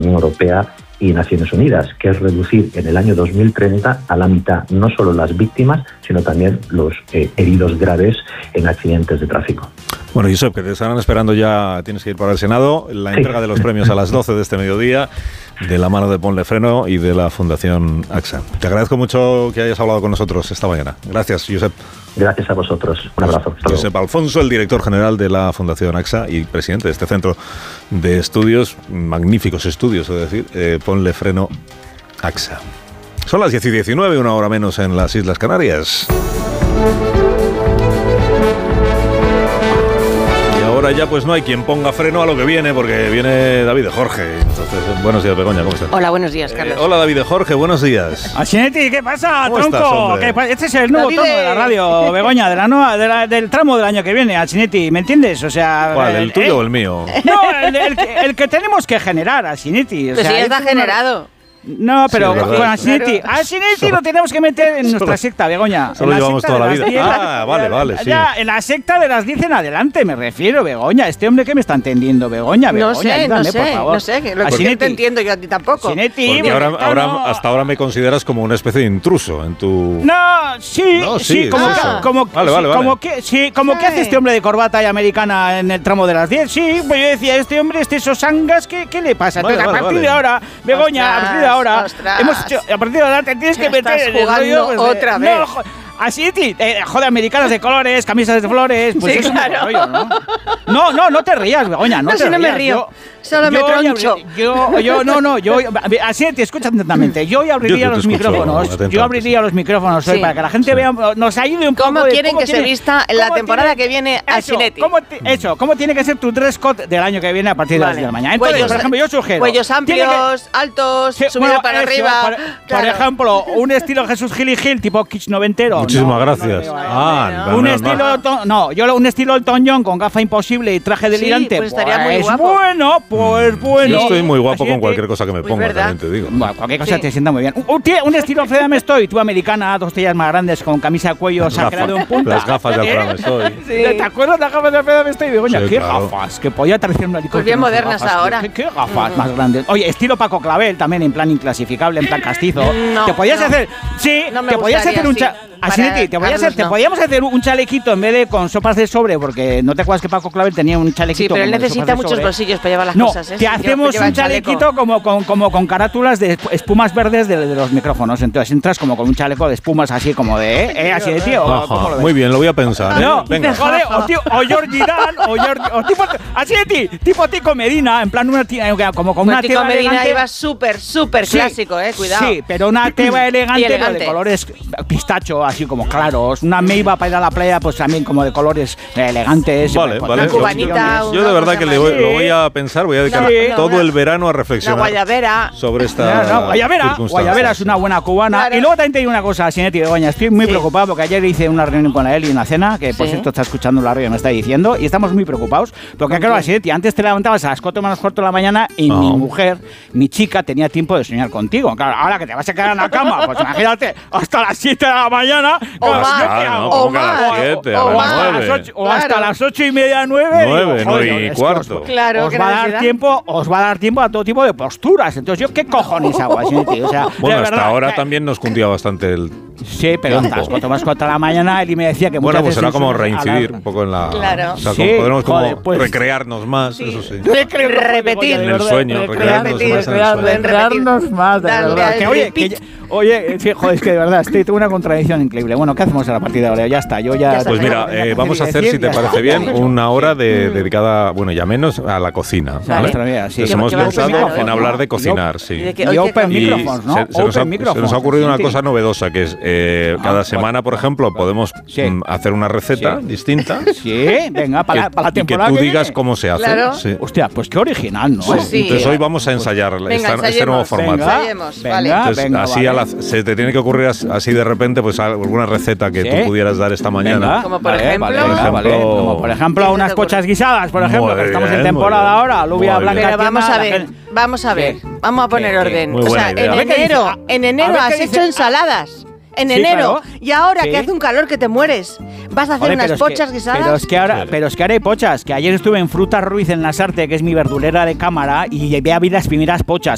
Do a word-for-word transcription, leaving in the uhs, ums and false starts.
Unión Europea y Naciones Unidas, que es reducir en el año dos mil treinta a la mitad no solo las víctimas, sino también los eh, heridos graves en accidentes de tráfico. Bueno, Josep, que te estarán esperando ya, tienes que ir para el Senado, la entrega sí. de los premios a las doce de este mediodía, de la mano de Ponle Freno y de la Fundación AXA. Te agradezco mucho que hayas hablado con nosotros esta mañana. Gracias, Josep. Gracias a vosotros. Un abrazo. Hasta Josep luego. Alfonso, el director general de la Fundación AXA y presidente de este centro de estudios, magníficos estudios, es decir, eh, Ponle Freno AXA. Son las diez y diecinueve, una hora menos en las Islas Canarias. Ahora ya pues no hay quien ponga freno a lo que viene, porque viene David de Jorge. Entonces, buenos días, Begoña, ¿cómo estás? Hola, buenos días, Carlos. Eh, hola, David de Jorge, buenos días. Asinetti, ¿qué pasa, ¿Cómo tronco? estás, ¿Qué, este es el nuevo David tono de la radio, Begoña, de la nueva, de la, del tramo del año que viene, Asinetti, ¿me entiendes? O sea, ¿Cuál, el, el tuyo eh, o el mío? No, el, el, el que tenemos que generar, Asinetti. Pues sí, ya está generado. No, pero sí, con Asinetti, claro. Asinetti lo tenemos que meter en nuestra secta, Begoña. Solo llevamos toda la vida. diez, ah, vale, vale, sí. Ya, en la secta de las diez en adelante me refiero, Begoña. Este hombre que me está entendiendo, Begoña, Begoña, no sé, ayúdame, no sé, por favor. no sé, que lo que no te entiendo yo a ti tampoco. Asinetti, porque ahora, ahora, hasta ahora me consideras como una especie de intruso en tu... No, sí, no, sí, sí, como, es que, como, vale, sí, vale, vale. como que, sí, como sí. que hace este hombre de corbata y americana en el tramo de las diez. Sí, pues yo decía, este hombre, este sosangas, ¿qué, qué le pasa? Vale, Entonces, vale, a partir vale. de ahora, Begoña, ostras, a partir de ahora, ostras. hemos hecho, a partir de ahora te tienes que meter estás en el rollo, pues, otra de, vez. No, jo, así, eh, joder, americanas de colores, camisas de flores, pues sí, eso claro. es un rollo, ¿no? No, no, no te rías, Begoña, no, no te si no rías. me río. Yo, Solo me yo, troncho. Yo, yo, no, no, yo, así te escucha atentamente. Yo hoy abriría Yo te los escucho micrófonos. atentamente. Yo abriría los micrófonos hoy Sí. para que la gente Sí. vea, nos ayude un poco. ¿Cómo de quieren que tiene, se vista en la temporada tiene, que viene eso, Asinetti? ¿cómo, eso, ¿cómo tiene que ser tu dress code del año que viene a partir de las Vale. diez de la mañana? Entonces, Cuellos, por ejemplo, yo sugiero. Cuellos tiene amplios, que, altos, sí, subido bueno, para eso, arriba. Por, claro. por ejemplo, un estilo Jesús Gil y Gil, tipo kitsch noventero. Muchísimas no, gracias. no, no, no, ah, no, un no, estilo, no. to, no, yo un estilo Elton John con gafa imposible y traje delirante. Sí, pues estaría muy pues guapo. bueno, pues bueno. Yo estoy muy guapo Así con que- cualquier cosa que me Pues ponga, verdad. también te digo. Bueno, cualquier cosa Sí. te sienta muy bien. Un, un, un estilo Fred me estoy, tú americana, dos tellas más grandes con camisa de cuello Las exagerado en gafas, punta. las gafas de ¿Eh? Alfredo estoy. Sí. ¿Te acuerdas de las gafas de Alfredo me estoy? Begoña, Sí, qué claro. gafas, que podía aterrizar un helicóptero. Pues bien con sus modernas gafas. ahora. ¿Qué, qué gafas más grandes? Oye, estilo Paco Clavel también, en plan inclasificable, en plan castizo. No, te podías no. hacer, sí, No me te podías gustaría, hacer un sí. cha- Para Asinetti, te, podías Carlos, hacer, te no. podíamos hacer un chalequito en vez de con sopas de sobre, porque no te acuerdas que Paco Clavel tenía un Sí, chalequito. pero él como de necesita sopas de muchos sobre. bolsillos para llevar las No, cosas, ¿eh? te Si hacemos lleva un el chaleco. chalequito como con, como con carátulas de esp- espumas verdes de, de los micrófonos. Entonces entras como con un chaleco de espumas así como de, ¿eh? ¿Eh? Así de tío. ¿o Ajá, cómo lo ves? muy bien, lo voy a pensar. ¿eh? No, Venga. joder, o, tío, o Georgie Dan, o, Georgie, o tipo, así de ti, tipo Tico Medina, en plan una tía, como con una Tico tela Medina elegante. iba súper, súper Sí, clásico, eh, cuidado. Sí, pero una teba elegante, Y pero elegante. de colores pistacho, así como claros. Una meiva para ir a la playa, pues también como de colores eh, elegantes. Vale, pues, vale. Una cubanita, Yo de verdad que le voy, lo voy a pensar, voy a dedicar No, no, todo una- el verano a La reflexionar guayabera. sobre esta No, no, Guayabera, circunstancia. Guayabera es una buena cubana. Claro. Y luego también te digo una cosa, Sinetti Begoña, estoy muy Sí. preocupado porque ayer hice una reunión con la Eli, una cena, que por Sí. cierto está escuchando la radio y me está diciendo, y estamos muy preocupados, porque claro, qué? Sinetti, antes te levantabas a las cuatro menos cuarto de la mañana y No. mi mujer, mi chica, tenía tiempo de soñar contigo. Claro, ahora que te vas a quedar en la cama, pues imagínate, hasta las siete de la mañana. O claro, más, ¿yo qué Ah, hago? no, o como que a las más, siete, o a O las hasta, nueve. las ocho, o Claro. hasta las ocho y media, nueve. Nueve, digo, nueve joder, y es que cuarto. Os, Claro, os qué va a dar necesidad. tiempo, os va a dar tiempo a todo tipo de posturas. Entonces, ¿yo qué cojones hago así, tío? O sea, Bueno, de hasta verdad, ahora que- también nos cundía bastante el... Sí, pero hasta las cuatro más cuatro de la mañana, Eli me decía que Bueno, muchas pues veces será como a las- reincidir un poco en la... Claro. O sea, Sí, como podremos como joder, pues- recrearnos más, eso sí. Recre- Repetir. de En el verdad, sueño, recrear- recrearnos repetir, más en el recrear- sueño. recrearnos más, de Darle verdad. al Que, oye, repeat. que ya- oye, sí, joder, es que de verdad, estoy, tengo una contradicción increíble. Bueno, ¿qué hacemos a la partida de ahora? Ya está, yo ya... Ya está. Pues mira, tengo eh, que vamos a hacer, decir, si te ya parece está. bien, Ya. una hora de, dedicada, bueno, ya menos, a la cocina. Sí, ¿vale? nuestra vida, sí. Nos Qué- hemos qué va a pensado cocinar, en ¿no? hablar de Y cocinar, yo- sí. Y de que- Y oye, open que- Y microphones, ¿no? se, se nos ha, Open se nos ha ocurrido una microphones, cosa novedosa, que es eh, Ah, cada bueno. semana, por ejemplo, podemos Sí. mm, hacer una receta Sí. distinta. Sí, venga, para, que, para la y que temporada tú que digas viene. cómo se hace. Claro. Sí. Hostia, pues qué original, ¿no? Pues sí. Entonces hoy vamos a ensayar Venga, esta- este ensayemos. nuevo formato. Venga, Ensayemos, venga, vale. Entonces, venga, así vale. a la- se te tiene que ocurrir as- así de repente, pues alguna receta que Sí. tú pudieras dar esta mañana. Venga, Como por vale, ejemplo- vale, venga, Por vale. ejemplo- Como por ejemplo ¿Qué se unas te ocurre? pochas guisadas, por ejemplo, Muy que estamos bien, en muy temporada bien. ahora, alubia Muy bien. blanca. Pero vamos tierna, a la ver, gente- vamos a ver, ¿Qué? vamos a poner ¿Qué? orden. Muy O buena sea, idea. en A ver qué dice. enero, A- en a enero ver qué has dice. hecho ensaladas. En Sí, enero. claro. Y ahora Sí. que hace un calor que te mueres, vas a hacer Joder, unas pero es que- pochas guisadas. Pero es que ahora, Sí. pero es que ahora hay pochas. Que ayer estuve en Fruta Ruiz en Lasarte, que es mi verdulera de cámara, y vi a vi las primeras pochas.